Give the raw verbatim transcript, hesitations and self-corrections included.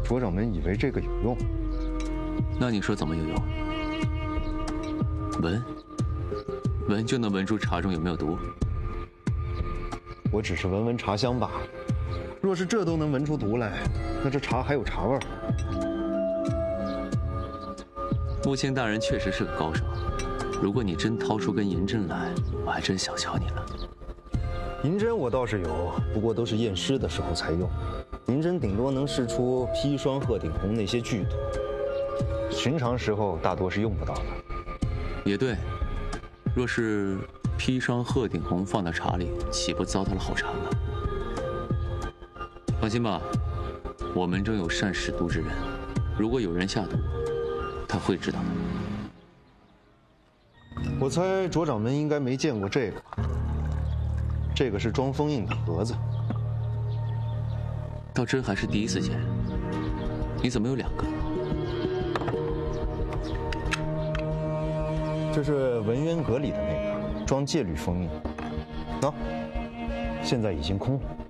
卓掌门以为这个有用。 那你说怎么有用？闻，闻就能闻出茶中有没有毒？ 我只是闻闻茶香罢了。若是这都能闻出毒来，那这茶还有茶味儿。 木青大人确实是个高手，如果你真掏出根银针来，我还真小瞧你了。 银针我倒是有，不过都是验尸的时候才用。银针顶多能试出砒霜、鹤顶红那些剧毒，寻常时候大多是用不到的。 也对，若是砒霜、鹤顶红放到茶里，岂不糟蹋了好茶吗？放心吧，我门中有善使毒之人，如果有人下毒，他会知道的。 我猜卓掌门应该没见过这个吧？这个是装封印的盒子。 倒真还是第一次见。你怎么有两个？ 这是文渊阁里的那个，装戒律封印。喏，现在已经空了。